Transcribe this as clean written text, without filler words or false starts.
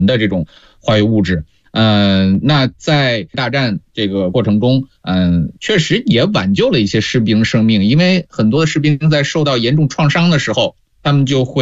的这种化学物质。那在大战这个过程中，确实也挽救了一些士兵生命，因为很多士兵在受到严重创伤的时候，他们就会